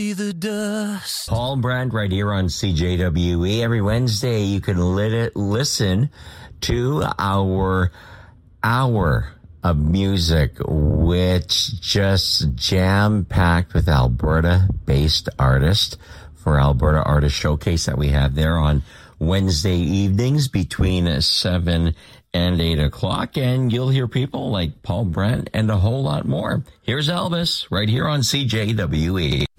The dust. Paul Brandt right here on CJWE. Every Wednesday you can listen to our hour of music, which just jam-packed with Alberta-based artists for Alberta Artist Showcase that we have there on Wednesday evenings between 7 and 8 o'clock. And you'll hear people like Paul Brandt and a whole lot more. Here's Elvis right here on CJWE.